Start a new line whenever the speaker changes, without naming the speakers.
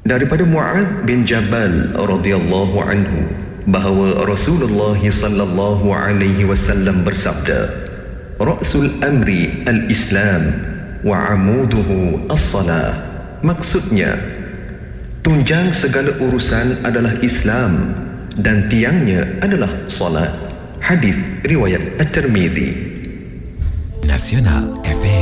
Daripada Mu'adz bin Jabal radhiyallahu anhu bahawa Rasulullah sallallahu alaihi wasallam bersabda, "Ra'sul amri al-Islam wa 'amuduhu as-salah." Maksudnya, tunjang segala urusan adalah Islam dan tiangnya adalah salat. Hadis riwayat At-Tirmizi.
Nasional FM.